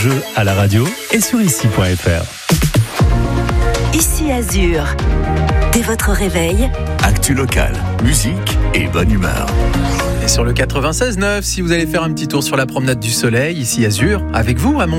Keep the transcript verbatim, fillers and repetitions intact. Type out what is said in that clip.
Jeu à la radio et sur ici point f r. Ici Azur. Dès votre réveil, actu locale, musique et bonne humeur. Et sur le quatre-vingt-seize neuf, si vous allez faire un petit tour sur la promenade du Soleil, ici Azur, avec vous, Ramon